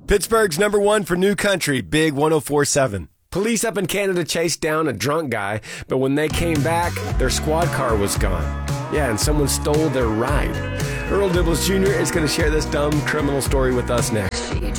Pittsburgh's number one for new country, Big 104.7. Police up in Canada chased down a drunk guy, but when they came back, their squad car was gone. Yeah, and someone stole their ride. Earl Dibbles Jr. is going to share this dumb criminal story with us next.